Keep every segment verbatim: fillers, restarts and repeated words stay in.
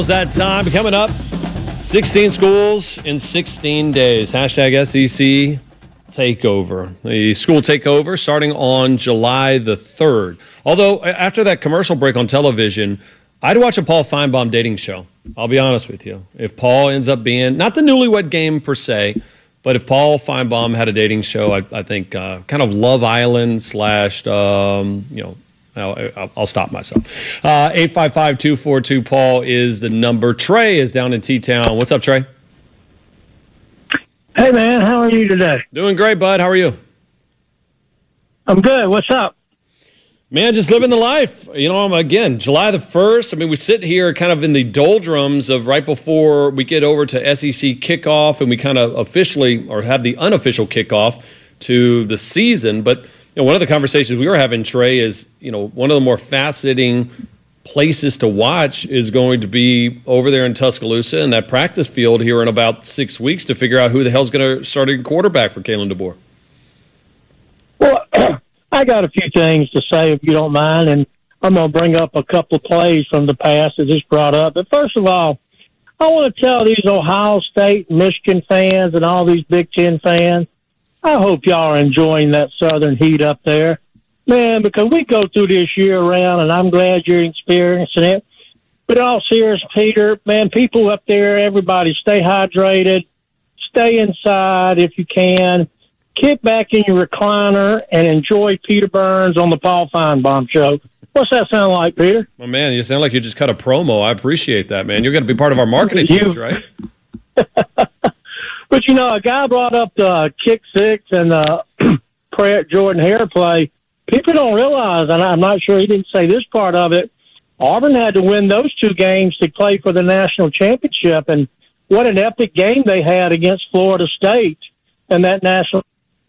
That time coming up. sixteen schools in sixteen days. Hashtag S E C takeover. The school takeover starting on July the third. Although after that commercial break on television, I'd watch a Paul Feinbaum dating show. I'll be honest with you. If Paul ends up being, not the Newlywed Game per se, but if Paul Feinbaum had a dating show, I, I think uh, kind of Love Island slash, um, you know, I'll, I'll stop myself. Uh, eight five five, two four two, Paul is the number. Trey is down in T-Town. What's up, Trey? Hey, man. How are you today? Doing great, bud. How are you? I'm good. What's up? Man, just living the life. You know, I'm, again, July the first. I mean, we sit here kind of in the doldrums of right before we get over to S E C kickoff, and we kind of officially, or have the unofficial kickoff to the season. But you know, one of the conversations we were having, Trey, is, you know, one of the more fascinating places to watch is going to be over there in Tuscaloosa in that practice field here in about six weeks to figure out who the hell's going to start at quarterback for Kalen DeBoer. Well, I got a few things to say, if you don't mind, and I'm going to bring up a couple of plays from the past that just brought up. But first of all, I want to tell these Ohio State, Michigan fans, and all these Big Ten fans, I hope y'all are enjoying that southern heat up there. Man, because we go through this year round, and I'm glad you're experiencing it. But all serious, Peter, man, people up there, everybody stay hydrated, stay inside if you can, get back in your recliner, and enjoy Peter Burns on the Paul Feinbaum Show. What's that sound like, Peter? Well, man, you sound like you just cut a promo. I appreciate that, man. You're going to be part of our marketing teams, right? But, you know, a guy brought up the kick six and the Pratt Jordan Hare play. People don't realize, and I'm not sure he didn't say this part of it, Auburn had to win those two games to play for the national championship. And what an epic game they had against Florida State and that national.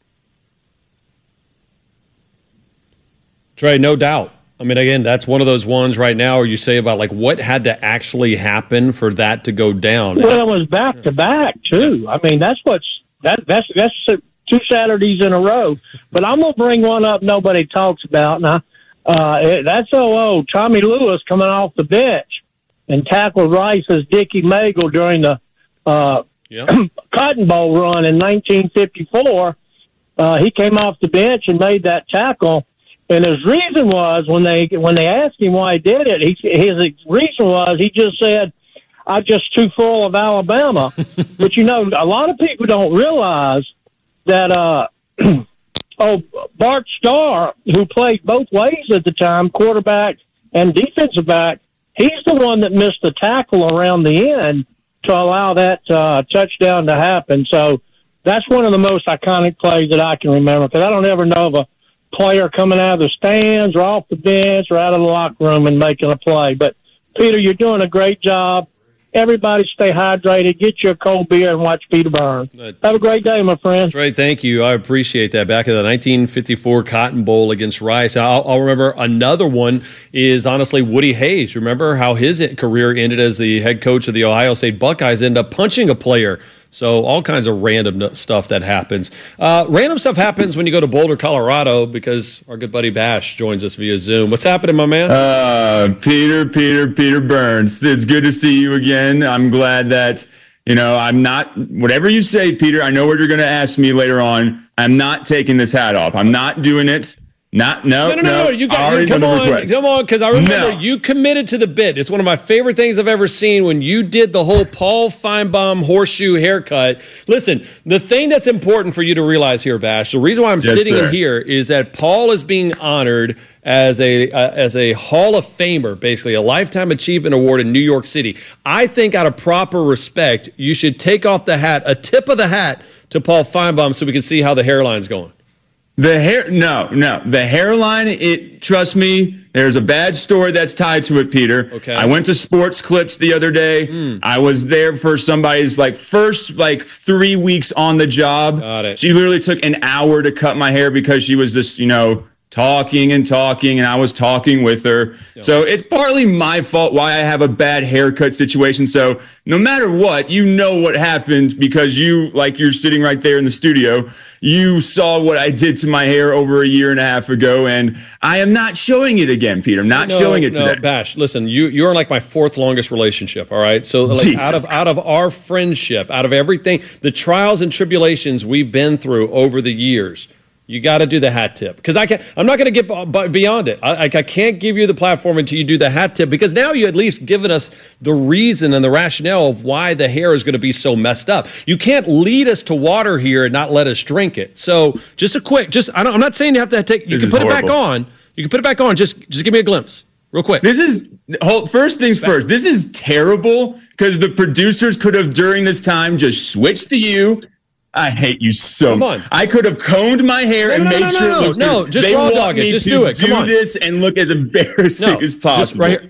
Trey, no doubt. I mean, again, that's one of those ones right now where you say about, like, what had to actually happen for that to go down. Well, it was back to back too. I mean, that's what's that that's that's two Saturdays in a row. But I'm gonna bring one up nobody talks about now. Uh, it, that's so old. Tommy Lewis coming off the bench and tackled Rice as Dickie Magle during the uh, yep. Cotton Bowl run in nineteen fifty-four. Uh, he came off the bench and made that tackle. And his reason was, when they when they asked him why he did it, he, his reason was he just said, "I'm just too full of Alabama." But, you know, a lot of people don't realize that, uh, oh, Bart Starr, who played both ways at the time, quarterback and defensive back, he's the one that missed the tackle around the end to allow that uh, touchdown to happen. So that's one of the most iconic plays that I can remember, because I don't ever know of a player coming out of the stands or off the bench or out of the locker room and making a play. But, Peter, you're doing a great job. Everybody stay hydrated. Get you a cold beer and watch Peter Burns. Have a great day, my friend. Great, thank you. I appreciate that. Back in the nineteen fifty-four Cotton Bowl against Rice. I'll, I'll remember another one is, honestly, Woody Hayes. Remember how his career ended as the head coach of the Ohio State Buckeyes, ended up punching a player. So all kinds of random stuff that happens. Uh, random stuff happens when you go to Boulder, Colorado, because our good buddy Bash joins us via Zoom. What's happening, my man? Uh, Peter, Peter, Peter Burns. It's good to see you again. I'm glad that, you know, I'm not, whatever you say, Peter, I know what you're going to ask me later on. I'm not taking this hat off. I'm not doing it. Not no no no no. no. You got you, come on, come on, because I remember no. you committed to the bit. It's one of my favorite things I've ever seen when you did the whole Paul Feinbaum horseshoe haircut. Listen, the thing that's important for you to realize here, Bash, the reason why I'm yes, sitting sir. in here is that Paul is being honored as a uh, as a Hall of Famer, basically a Lifetime Achievement Award in New York City. I think, out of proper respect, you should take off the hat, a tip of the hat, to Paul Feinbaum, so we can see how the hairline's going. The hair, no, no. The hairline, it, trust me, there's a bad story that's tied to it, Peter. Okay. I went to Sports Clips the other day. Mm. I was there for somebody's, like, first, like, three weeks on the job. Got it. She literally took an hour to cut my hair because she was just, you know, talking and talking, and I was talking with her. Yep. So it's partly my fault why I have a bad haircut situation. So no matter what, you know what happened because you, like you're sitting right there in the studio, you saw what I did to my hair over a year and a half ago, and I am not showing it again, Peter. I'm not no, showing it no, today. Bash, listen, you you're like my fourth longest relationship, all right? So like out of out of our friendship, out of everything, the trials and tribulations we've been through over the years, you got to do the hat tip because I can. I'm not going to get beyond it. I, I can't give you the platform until you do the hat tip because now you at least given us the reason and the rationale of why the hair is going to be so messed up. You can't lead us to water here and not let us drink it. So just a quick, just I don't, I'm not saying you have to take. You this can put horrible. it back on. You can put it back on. Just just give me a glimpse, real quick. This is first things first. This is terrible because the producers could have during this time just switched to you. I hate you so much. I could have combed my hair no, and no, made no, sure no, it looks no, good. just they raw want dog it. me Just to do it. Come do on. this and look as embarrassing no, as possible. Just right here.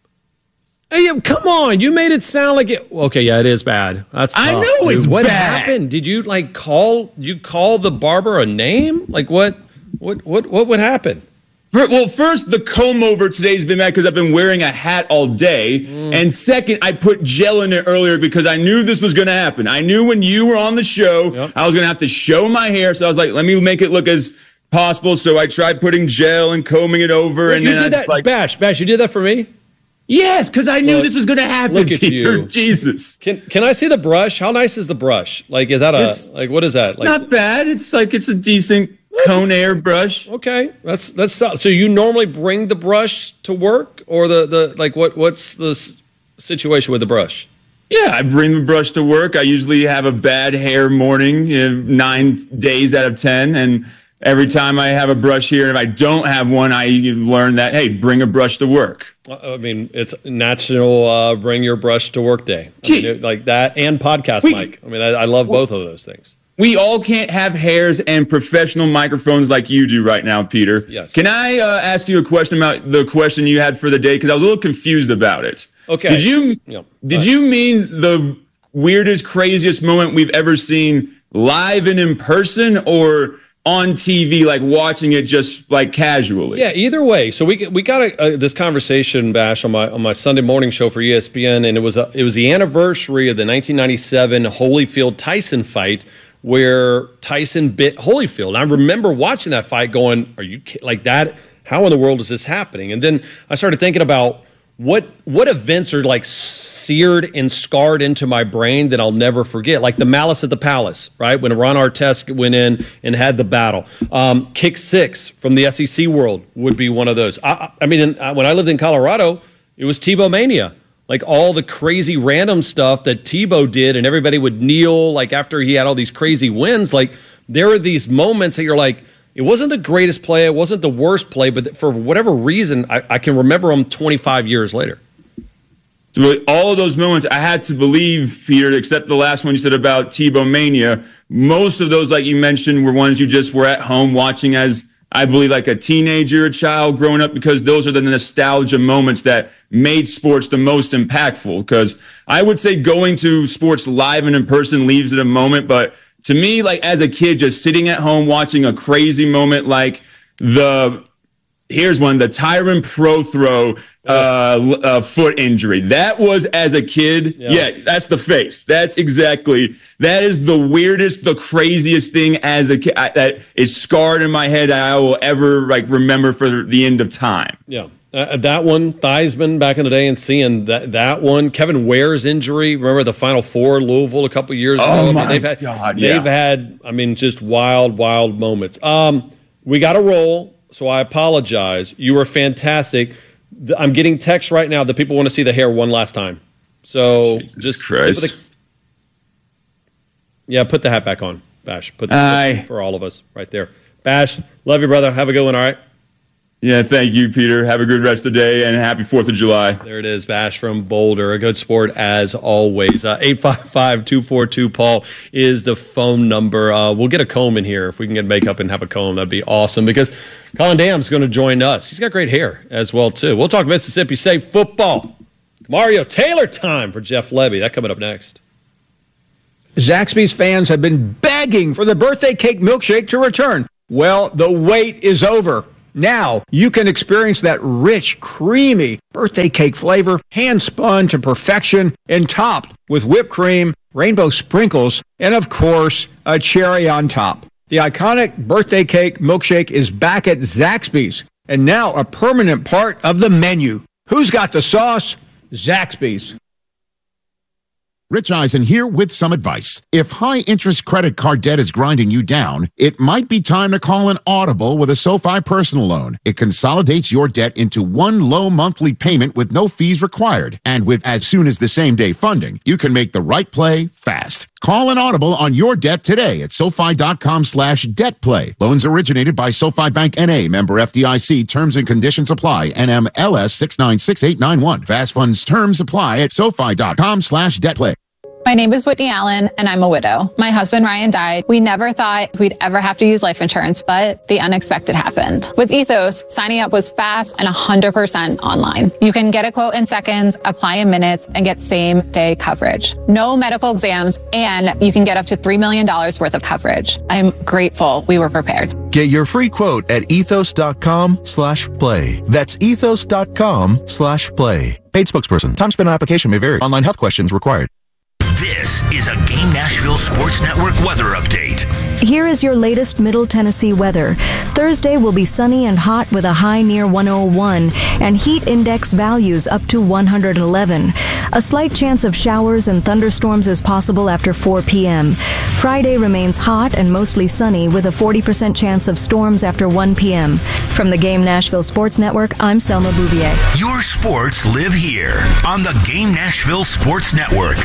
Hey, come on! You made it sound like it. Okay, yeah, it is bad. That's tough, I know dude. it's what bad. happened? Did you like call? You call the barber a name? Like what? What? What? What would happen? Well, first, the comb over today's been bad because I've been wearing a hat all day. Mm. And second, I put gel in it earlier because I knew this was going to happen. I knew when you were on the show, yep. I was going to have to show my hair. So I was like, let me make it look as possible. So I tried putting gel and combing it over. Wait, and you then did I just that, like, Bash, Bash, you did that for me? Yes, because I knew look, this was going to happen. Look at Peter. you. Jesus. Can Can I see the brush? How nice is the brush? Like, is that a, it's like, what is that? Like, not bad. It's like, it's a decent cone air brush. Okay, that's that's so. You normally bring the brush to work, or the the like what what's the situation with the brush? Yeah, I bring the brush to work. I usually have a bad hair morning, you know, nine days out of ten, and every time I have a brush here, if I don't have one, I learn that hey, bring a brush to work. I mean, it's National uh, Bring Your Brush to Work Day. I mean, it, like that, and podcast we, mic. I mean, I, I love both of those things. We all can't have hairs and professional microphones like you do right now, Peter. Yes. Can I uh, ask you a question about the question you had for the day? Because I was a little confused about it. Okay. Did you yeah. did you mean the weirdest, craziest moment we've ever seen live and in person, or on T V, like watching it just like casually? Yeah, either way. So we we got a, a, this conversation, Bash, on my on my Sunday morning show for E S P N, and it was a, it was the anniversary of the nineteen ninety-seven Holyfield Tyson fight, where Tyson bit Holyfield. And I remember watching that fight going, are you like that? How in the world is this happening? And then I started thinking about what what events are like seared and scarred into my brain that I'll never forget. Like the Malice at the Palace, right? When Ron Artest went in and had the battle. Um, Kick Six from the S E C world would be one of those. I, I mean, in, when I lived in Colorado, it was Tebow Mania. Like all the crazy random stuff that Tebow did, and everybody would kneel like after he had all these crazy wins. Like there are these moments that you're like, it wasn't the greatest play, it wasn't the worst play, but for whatever reason, I, I can remember them twenty-five years later. So all of those moments, I had to believe, Peter, except the last one you said about Tebow Mania. Most of those, like you mentioned, were ones you just were at home watching as, I believe, like a teenager, a child growing up, because those are the nostalgia moments that made sports the most impactful. Because I would say going to sports live and in person leaves it a moment. But to me, like as a kid, just sitting at home watching a crazy moment like the, here's one, the Tyron Pro throw uh, uh, foot injury. That was as a kid. Yeah. yeah, that's the face. That's exactly, that is the weirdest, the craziest thing as a kid that is scarred in my head I will ever like remember for the end of time. Yeah. Uh, that one, Theismann back in the day, and seeing that that one, Kevin Ware's injury. Remember the Final Four, Louisville, a couple years ago. Oh I my mean, they've had, God! They've yeah. had, I mean, just wild, wild moments. Um, we got to roll, so I apologize. You were fantastic. I'm getting texts right now that people want to see the hair one last time. So Jesus just Christ. The, yeah, put the hat back on, Bash. Put the Aye. for all of us right there. Bash, love you, brother. Have a good one. All right. Yeah, thank you, Peter. Have a good rest of the day, and happy fourth of July. There it is, Bash from Boulder. A good sport as always. Uh, eight five five, two four two, Paul is the phone number. Uh, we'll get a comb in here. If we can get makeup and have a comb, that'd be awesome, because Colin Dam's going to join us. He's got great hair as well, too. We'll talk Mississippi State football. Mario Taylor time for Jeff Levy. That coming up next. Zaxby's fans have been begging for the birthday cake milkshake to return. Well, the wait is over. Now you can experience that rich, creamy birthday cake flavor, hand-spun to perfection and topped with whipped cream, rainbow sprinkles, and of course, a cherry on top. The iconic birthday cake milkshake is back at Zaxby's and now a permanent part of the menu. Who's got the sauce? Zaxby's. Rich Eisen here with some advice. If high-interest credit card debt is grinding you down, it might be time to call an Audible with a SoFi personal loan. It consolidates your debt into one low monthly payment with no fees required. And with as soon as the same day funding, you can make the right play fast. Call an Audible on your debt today at SoFi.com slash debt play. Loans originated by SoFi Bank N A, member F D I C. Terms and conditions apply. N M L S six nine six eight nine one. Fast funds terms apply at SoFi.com slash debt play. My name is Whitney Allen, and I'm a widow. My husband, Ryan, died. We never thought we'd ever have to use life insurance, but the unexpected happened. With Ethos, signing up was fast and one hundred percent online. You can get a quote in seconds, apply in minutes, and get same-day coverage. No medical exams, and you can get up to three million dollars worth of coverage. I'm grateful we were prepared. Get your free quote at ethos.com slash play. That's ethos.com slash play. Paid spokesperson. Time spent on application may vary. Online health questions required. This is a Game Nashville Sports Network weather update. Here is your latest Middle Tennessee weather. Thursday will be sunny and hot with a high near one oh one and heat index values up to one hundred eleven. A slight chance of showers and thunderstorms is possible after four p.m. Friday remains hot and mostly sunny with a forty percent chance of storms after one p.m. From the Game Nashville Sports Network, I'm Selma Bouvier. Your sports live here on the Game Nashville Sports Network.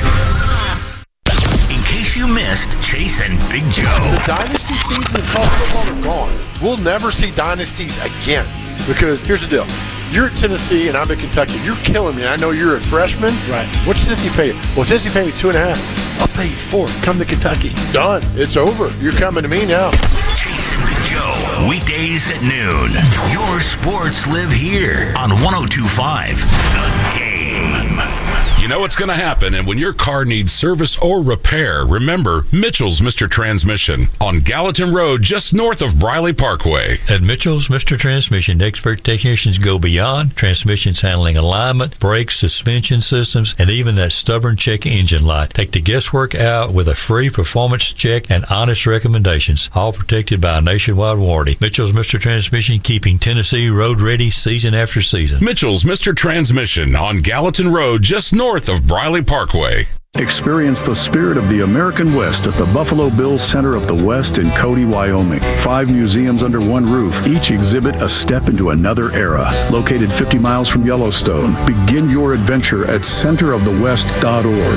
In case you missed Chase and Big Joe. The dynasty season in college football are gone. We'll never see dynasties again. Because here's the deal. You're at Tennessee and I'm at Kentucky. You're killing me. I know you're a freshman. Right. What's Tennessee pay you? Well, Tennessee pay me two and a half. I'll pay you four. Come to Kentucky. Done. It's over. You're coming to me now. Chase and Big Joe. Weekdays at noon. Your sports live here on one oh two point five The Game. You know what's going to happen, and when your car needs service or repair, remember Mitchell's Mister Transmission on Gallatin Road, just north of Briley Parkway. At Mitchell's Mister Transmission, expert technicians go beyond transmissions handling alignment, brakes, suspension systems, and even that stubborn check engine light. Take the guesswork out with a free performance check and honest recommendations, all protected by a nationwide warranty. Mitchell's Mister Transmission, keeping Tennessee road ready season after season. Mitchell's Mister Transmission on Gallatin Road, just north of Briley Parkway. Experience the spirit of the American West at the Buffalo Bills Center of the West in Cody, Wyoming. Five museums under one roof, each exhibit a step into another era. Located fifty miles from Yellowstone. Begin your adventure at center of the west dot org.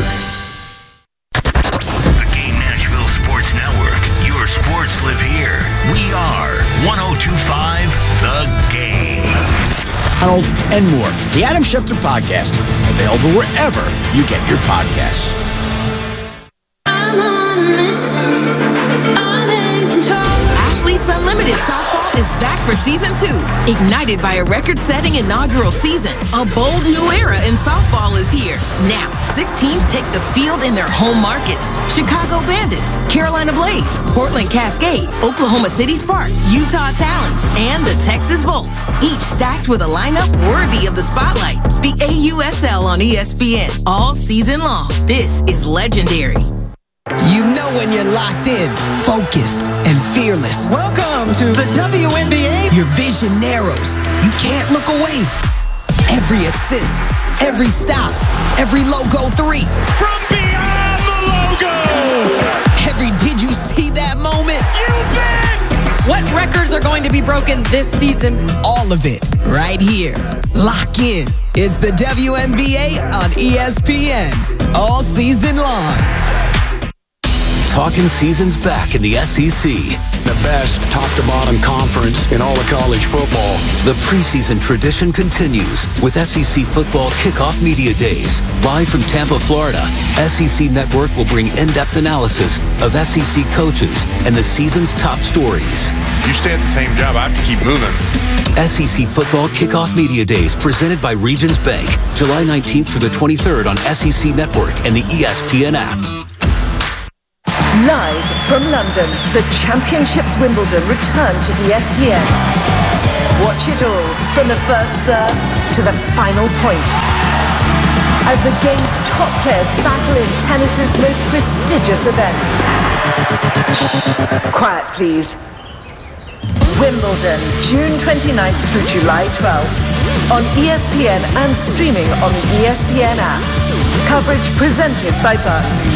The Game Nashville Sports Network. Your sports live here. We are one oh two point five The Game. Arnold and more. The Adam Schefter Podcast. Available wherever you get your podcasts. I'm on a mission. I'm in control. Athletes Unlimited Softball is back for season two. Ignited by a record-setting inaugural season, a bold new era in softball is here. Now, six teams take the field in their home markets. Chicago Bandits, Carolina Blaze, Portland Cascade, Oklahoma City Sparks, Utah Talons, and the Texas Volts. Each stacked with a lineup worthy of the spotlight. The A U S L on E S P N all season long. This is legendary. You know when you're locked in, focused, and fearless. Welcome to the W N B A. Your vision narrows. You can't look away. Every assist, every stop, every logo three. From beyond the logo. Every did you see that moment? You bet. What records are going to be broken this season? All of it, right here. Lock in. It's the W N B A on E S P N. All season long. Talking seasons back in the S E C. The best top-to-bottom conference in all of college football. The preseason tradition continues with S E C Football Kickoff Media Days. Live from Tampa, Florida, S E C Network will bring in-depth analysis of S E C coaches and the season's top stories. You stay at the same job, I have to keep moving. S E C Football Kickoff Media Days presented by Regions Bank. July nineteenth through the twenty-third on S E C Network and the E S P N app. Live from London, the Championships Wimbledon return to E S P N. Watch it all, from the first serve to the final point, as the game's top players battle in tennis's most prestigious event. Shh, quiet please. Wimbledon, June twenty-ninth through July twelfth, on E S P N and streaming on the E S P N app. Coverage presented by Burton.